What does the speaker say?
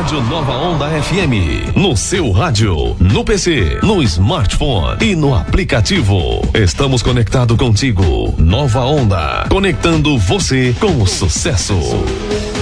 Rádio Nova Onda FM. No seu rádio, no PC, no smartphone e no aplicativo. Estamos conectados contigo. Nova Onda. Conectando você com o sucesso.